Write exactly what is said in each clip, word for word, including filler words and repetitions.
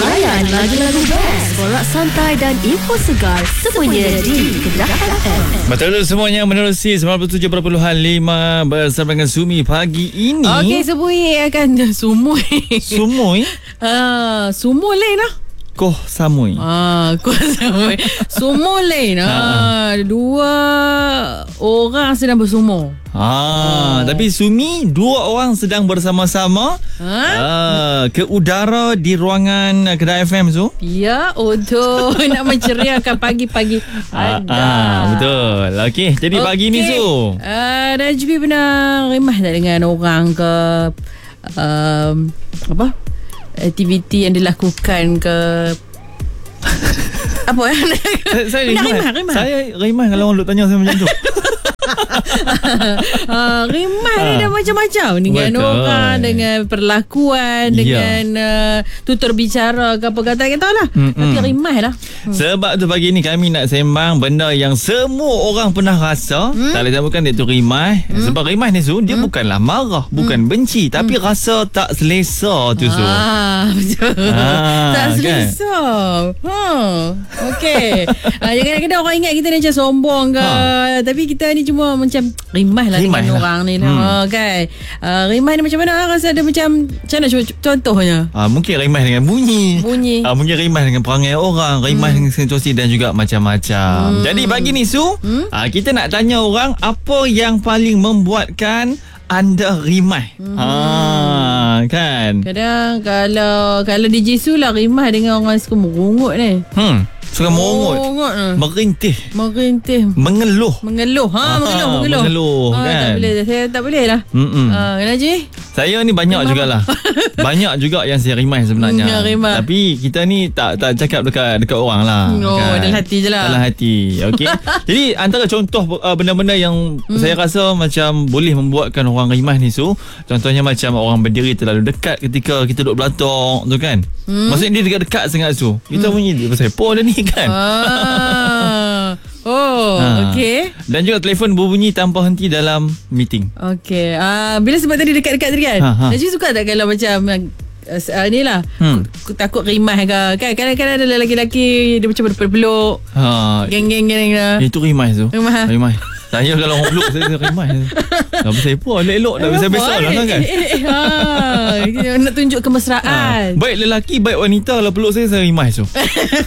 Layan lagu-lagu best, borak santai dan info segar semuanya di Kedah F M. Betul semuanya menerusi sembilan puluh tujuh perpuluhan lima bersama dengan Sumi pagi ini. Okey, Sumui akan Sumui. Sumui? Ah, Sumui lain lah. Koh Samui. Ah, Koh Samui. Sumo lain. Ah, dua orang sedang bersumo. Ah, oh. Tapi Sumi dua orang sedang bersama-sama ha? ah, ke udara di ruangan Kedah F M tu. Ya, untuk nak menceriakan pagi-pagi anda. Ah, betul. Okey, jadi okay. Pagi ni Su. Ah, Najmi pernah rimah tak dengan orang ke um, apa? Aktiviti yang dilakukan ke apa eh? saya, saya rimah, rimah, rimah. Saya rimah kalau orang duk tanya saya macam tu. uh, rimah ni dah macam-macam dengan Betul. orang, dengan perlakuan, ya. dengan uh, tutur bicara ke apa kata kita lah. Mm-mm. Tapi rimah lah. Hmm. Sebab tu pagi ni kami nak sembang benda yang semua orang pernah rasa. Hmm? Tak boleh bukan iaitu rimah. Hmm? Sebab rimah ni Su, dia hmm? bukanlah marah, bukan hmm? benci, tapi hmm? rasa tak selesa tu Su. Ah, betul. Ah, tak selesa. Kan? Ha. Okey. ah, kadang-kadang orang ingat kita ni macam sombong ke, ha. Tapi kita ni cuma macam rimah lah rimah dengan lah. Orang ni lah. Hmm. Oh, kan? Uh, rimah ni macam mana? Rasa ada macam macam mana contohnya? Ah, mungkin rimah dengan bunyi. Bunyi. Ah, mungkin rimah dengan perangai orang, rimah hmm. dengan situasi dan juga macam-macam. Hmm. Jadi pagi ni Su, hmm? ah, kita nak tanya orang apa yang paling membuatkan anda rimah. Hmm. Ah, kan? Kadang kalau kalau D J Su lah rimah dengan orang suka merungut ni. Hmm. Suka merungut, merintih, merintih, mengeluh, mengeluh, ha, mengeluh, mengeluh, mengeluh, ha, kan? Tak boleh, saya tak boleh lah. Ah, kenapa je? Saya ni banyak rimah jugalah. Banyak juga yang saya rimah sebenarnya. Ya, rimah. Tapi kita ni tak tak cakap dekat dekat orang lah. Oh, kan? Dalam hati je lah. Dalam hati. Okey. Jadi antara contoh uh, benda-benda yang hmm. saya rasa macam boleh membuatkan orang rimah ni Su. Contohnya macam orang berdiri terlalu dekat ketika kita duduk belatok tu kan. Hmm. Maksudnya dia dekat-dekat sangat Su. Kita hmm. bunyi dia pasal apa dah ni kan. Ah. Oh, ha. Okey. Dan juga telefon berbunyi tanpa henti dalam meeting. Okey. Ah, bila sebab tadi dekat-dekat tadi kan. Ha, ha. Najib suka tak kalau macam uh, ni lah hmm. takut rimah ke kan. Kadang-kadang ada lelaki-lelaki dia macam berpeluk. Ha. Geng-geng-geng lah. Itu rimah tu. Rimah. Rimah. Saya kalau orang peluk saya rimah. Tak pasal apa, elok-elok dah biasa-biasa lah kan. Eh, ha. Nak tunjuk kemesraan. Ha. Baik lelaki, baik wanita kalau peluk saya, saya rimah tu.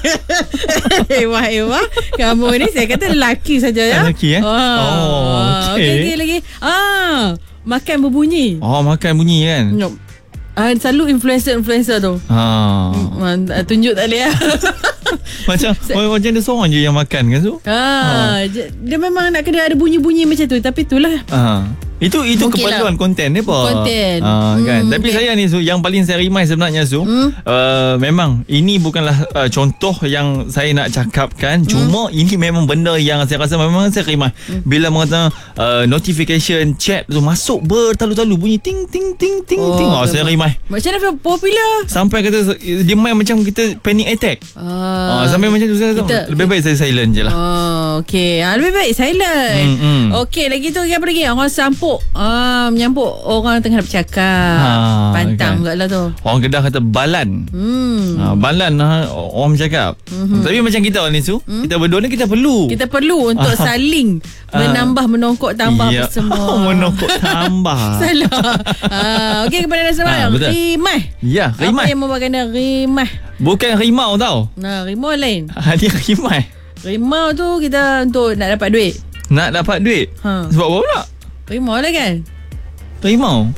Ewah, ewah. Kamu ni saya kata lelaki saja ya. Lelaki eh? Oh, okey. Okey lagi. Ah, makan berbunyi. Oh, makan bunyi kan. No. Ah, selalu influencer-influencer tu. Ha. Hmm, tunjuk tak boleh lah. Macam macam dia seorang je yang makan kan tu. Ha, ha. Dia memang nak kena ada bunyi-bunyi macam tu. Tapi itulah. Ha. Itu itu okay keperluan lah. Konten ni apa? Konten. Uh, kan. Hmm, Tapi okay. saya ni Su, yang paling saya rimai sebenarnya Su, hmm? uh, memang ini bukanlah uh, contoh yang saya nak cakapkan, hmm? Cuma ini memang benda yang saya rasa memang saya rimai. Hmm. Bila mengatakan uh, notification chat tu masuk bertalu-talu bunyi ting ting ting ting oh, ting. Oh, saya rimai. Macam mana popular? Sampai kata dia main macam kita panic attack. Ah. Uh, sampai macam tu saya kita, lebih baik saya silent je lah. Oh, okey. Ha, lebih baik silent. Hmm, hmm. Okey, lagi tu apa lagi? Orang sampuk Ah, menyampuk orang tengah bercakap. Ha, pantang kan. Pula lah tu. Orang Kedah kata balan. Hmm. Ha, balan ha, orang bercakap. Mm-hmm. Tapi macam kita ni Su, hmm? kita berdua ni kita perlu. Kita perlu untuk saling menambah, menongkok, tambah ya. Apa semua. Menongkok, tambah. Salah. Ha, okey kepada Nasrul. Ha, rimah. Ya, rimah. Apa yang membuatkan dia rimah? Bukan rimau tau. Nah, rimau lain. Ha, dia rimah. Rimau tu kita untuk nak dapat duit. Nak dapat duit? Ha. Sebab apa pula? Rimau lah kan? Rimau?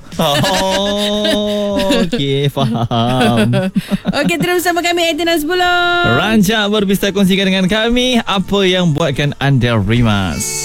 Oh, okey, faham. Okey, terus bersama kami Aidan Azbullah. Rancak berpista kongsikan dengan kami apa yang buatkan anda rimas.